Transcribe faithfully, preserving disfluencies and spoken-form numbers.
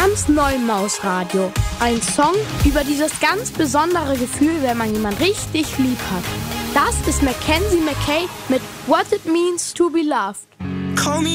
Ganz neu im Mausradio. Ein Song über dieses ganz besondere Gefühl, wenn man jemanden richtig lieb hat. Das ist Mackenzie McKay mit What It Means to Be Loved. Call me